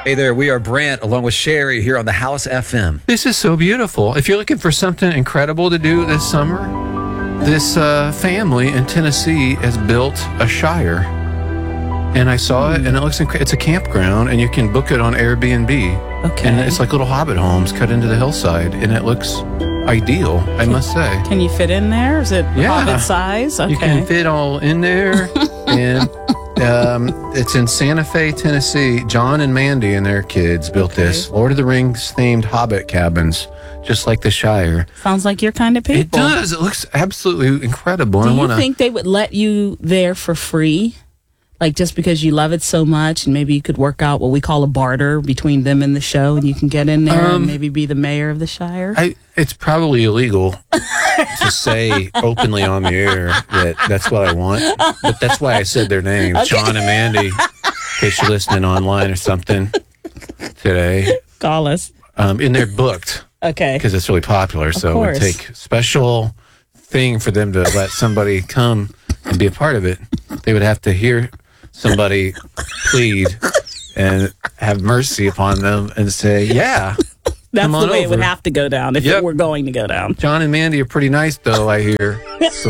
Hey there, we are Brant along with Sherry here on the House FM. This is so beautiful. If you're looking for something incredible to do this summer, this family in Tennessee has built a Shire. And I saw it, and it looks it's a campground, and you can book it on Airbnb. Okay. And it's like little hobbit homes cut into the hillside, and it looks ideal, I must say. Can you fit in there? Is it Yeah. hobbit size? Okay. You can fit all in there, and it's in Santa Fe, Tennessee. John and Mandy and their kids built this Lord of the Rings themed hobbit cabins, just like the Shire. Sounds like your kind of people. It does. It looks absolutely incredible. Do I you wanna, think they would let you there for free? Like just because you love it so much, and maybe you could work out what we call a barter between them and the show, and you can get in there and maybe be the mayor of the Shire? It's probably illegal to say openly on the air that that's what I want, but that's why I said their names, Okay. John and Mandy, in case you're listening online or something today. Call us. And they're booked Okay. because it's really popular, so it would course. take a special thing for them to let somebody come and be a part of it. They would have to hear somebody plead and have mercy upon them and say, yeah. That's come the on way it would over. have to go down if Yep. it were going to go down. John and Mandy are pretty nice, though, I hear. So